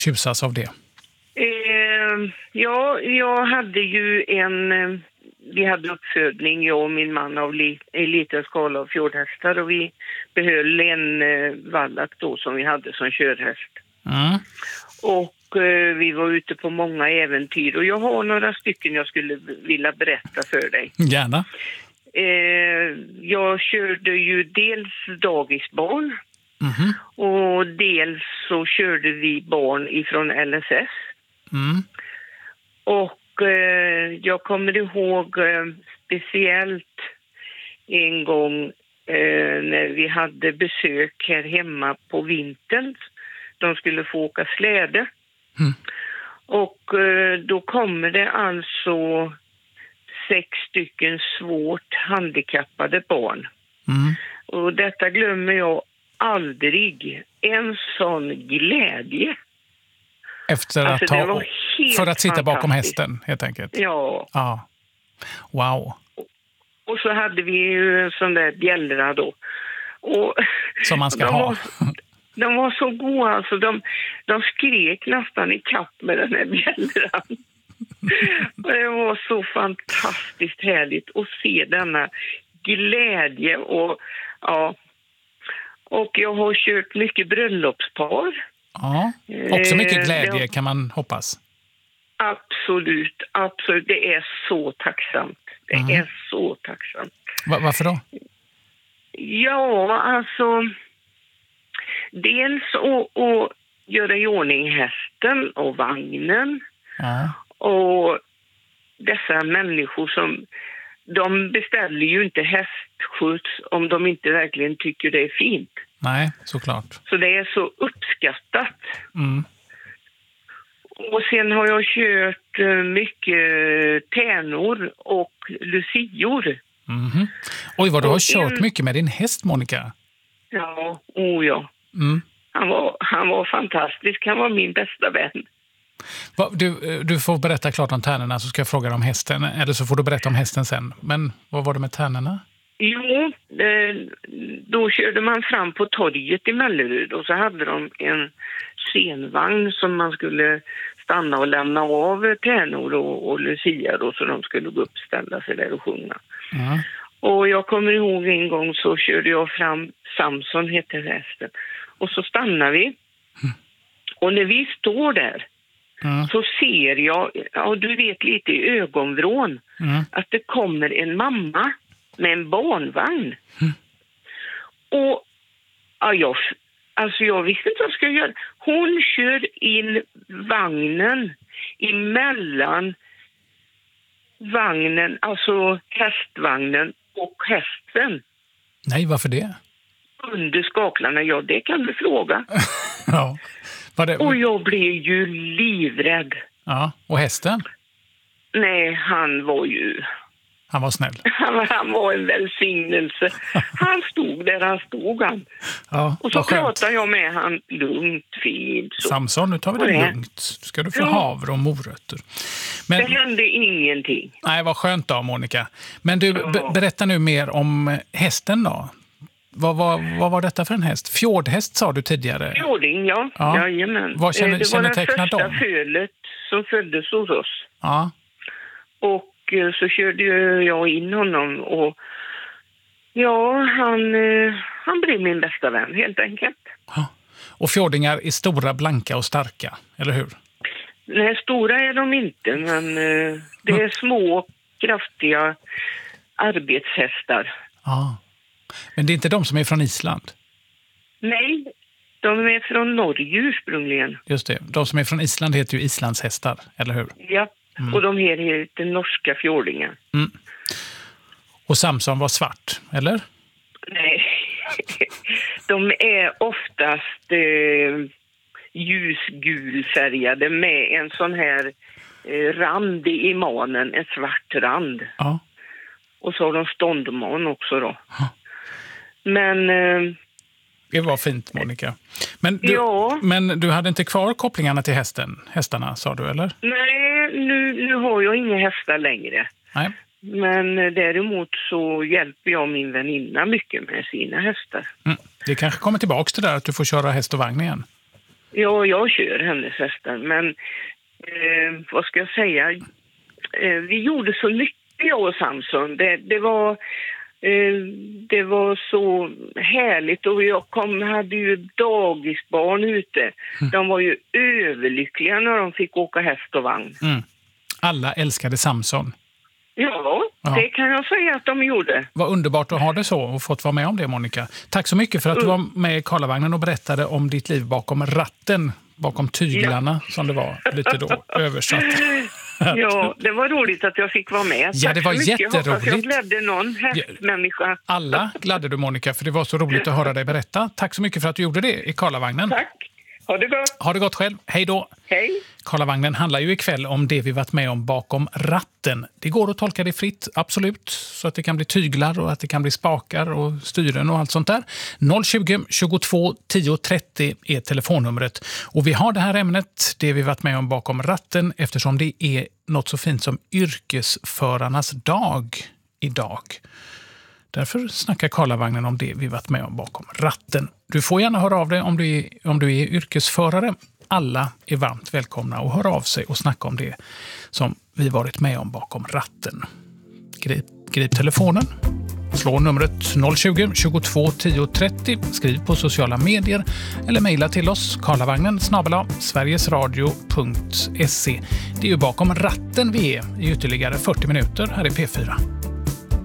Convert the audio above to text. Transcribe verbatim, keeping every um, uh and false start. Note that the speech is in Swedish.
tjusas av det? Eh, ja, jag hade ju en... Eh, vi hade uppfödning, jag och min man, av li, en liten skala av fjordhästar. Och vi behöll en eh, vallack då som vi hade som körhäst. Mm. Och eh, vi var ute på många äventyr. Och jag har några stycken jag skulle vilja berätta för dig. Gärna. Eh, jag körde ju dels dagisbarn. Mm. Och dels så körde vi barn ifrån L S S. Mm. Och eh, jag kommer ihåg eh, speciellt en gång eh, när vi hade besök här hemma på vintern. De skulle få åka släde. Mm. Och eh, då kommer det alltså sex stycken svårt handikappade barn. Mm. Och detta glömmer jag aldrig. En sån glädje. Efter att Alltså, det ta, var helt för att sitta bakom fantastiskt. hästen, helt enkelt. Ja. Ja. Wow. Och så hade vi ju en sån där bjällra då. Och Som man ska de ha. Var, de var så goda, alltså. De, de skrek nästan i kapp med den här bjällran. Och det var så fantastiskt härligt att se denna glädje. Och, ja. och jag har kört mycket bröllopspar. Ja. Också mycket Eh, glädje det- kan man hoppas. Absolut, absolut. Det är så tacksamt. Det Mm. är så tacksamt. Va- varför då? Ja, alltså... Dels att, att göra i ordning hästen och vagnen. Ja. Och dessa människor som... De beställer ju inte hästskjuts om de inte verkligen tycker det är fint. Nej, såklart. Så det är så uppskattat. Mm. Och sen har jag kört eh, mycket tärnor och lucior. Mhm. Oj, vad du har Och kört en- mycket med din häst, Monica. Ja, oh ja. Mm. Han var, han var fantastisk. Han var min bästa vän. Va, du, du får berätta klart om tärnorna så ska jag fråga dig om hästen. Eller så får du berätta om hästen sen. Men vad var det med tärnorna? Jo, eh, då körde man fram på torget i Mellerud och så hade de en scenvagn som man skulle stanna och lämna av tärnor och, och lucia då, så de skulle gå upp och ställa sig där och sjunga. Ja. Och jag kommer ihåg en gång så körde jag fram, Samson hette hästen, och så stannade vi. Och när vi står där Mm. så ser jag, ja du vet lite i ögonvrån, Mm. att det kommer en mamma med en barnvagn. Mm. Och ja, jag, alltså jag visste inte vad jag skulle göra. Hon kör in vagnen emellan vagnen, alltså hästvagnen och hästen. Nej, varför det? Under skaklarna, ja det kan du fråga. Ja. Var det... Och jag blev ju livrädd. Ja. Och hästen? Nej, han var ju... Han var snäll. Han, han var en välsignelse. Han stod där han stod han. Ja, Och så vad skönt. pratade jag med han lugnt, fint. Så. Samson, nu tar vi det Och det- lugnt. Ska du få Ja. havre och morötter. Men, Det hände ingenting. nej, vad skönt då, Monica. Men du, Ja. be- berätta nu mer om hästen då. Vad, vad, vad var detta för en häst? Fjordhäst sa du tidigare. Fjording, ja. Ja. Jajamän. Vad känner- Eh, det var den kännetecknar första dem? fölet som föddes hos oss. Ja. Och eh, så körde ju jag in honom och ja, han, eh, han blev min bästa vän helt enkelt. Ja. Och fjordingar är stora, blanka och starka, eller hur? Nej, stora är de inte, men eh, det är små, kraftiga arbetshästar. Ja. Men det är inte de som är från Island. Nej, de är från Norge ursprungligen. Just det. De som är från Island heter ju islandshästar, eller hur? Ja, och de här heter norska fjordingar. Mm. Och Samson var svart, eller? Nej, de är oftast eh, ljusgulfärgade med en sån här eh, rand i manen, en svart rand. Ja. Och så har de ståndman också då. Ja. Men eh, Det var fint, Monica. Men du, Ja. men du hade inte kvar kopplingarna till hästen, hästarna, sa du, eller? nej, nu, nu har jag inga hästar längre. Nej. Men eh, däremot så hjälper jag min väninna mycket med sina hästar. Mm. Det kanske kommer tillbaka till det där att du får köra häst och vagn igen. Ja, jag kör hennes hästar, men eh, vad ska jag säga? Eh, vi gjorde så mycket, jag och Samson. Det, det var... Det var så härligt och jag kom, hade ju dagisbarn ute. Mm. De var ju överlyckliga när de fick åka häst och vagn. Mm. Alla älskade Samson. Ja, ja, det kan jag säga att de gjorde. Vad underbart att ha det så och fått vara med om det, Monica. Tack så mycket för att mm. du var med i Karlavagnen och berättade om ditt liv bakom ratten. Bakom tyglarna, ja. Som det var lite då översatt. Ja, det var roligt att jag fick vara med. Ja, det var Tack jätteroligt. Jag hoppas jag glädde någon hästmänniska. Alla gladde du, Monica, för det var så roligt att höra dig berätta. Tack så mycket för att du gjorde det i Karlavagnen. Tack. Ha det gott. Ha det gott själv. Hej då. Hej. Karlavagnen handlar ju ikväll om det vi varit med om bakom ratten. Det går att tolka det fritt, absolut. Så att det kan bli tyglar och att det kan bli spakar och styren och allt sånt där. noll tjugo, tjugotvå, tio, trettio är telefonnumret. Och vi har det här ämnet, det vi varit med om bakom ratten, eftersom det är något så fint som yrkesförarnas dag idag. Därför snackar Karlavagnen om det vi varit med om bakom ratten. Du får gärna höra av dig om du är, om du är yrkesförare. Alla är varmt välkomna att höra av sig och snacka om det som vi varit med om bakom ratten. Grip, grip telefonen. Slå numret noll tjugo, tjugotvå, tio, trettio. Skriv på sociala medier eller mejla till oss karlavagnen snabel-a sverigesradio punkt se. Det är ju bakom ratten vi är i ytterligare fyrtio minuter här i P fyra.